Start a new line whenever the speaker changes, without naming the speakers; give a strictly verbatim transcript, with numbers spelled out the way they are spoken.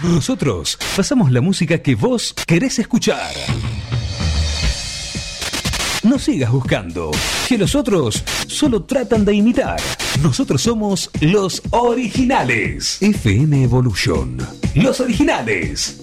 Nosotros pasamos la música que vos querés escuchar. No sigas buscando, que los otros solo tratan de imitar. Nosotros somos los originales. F M Evolution. Los originales.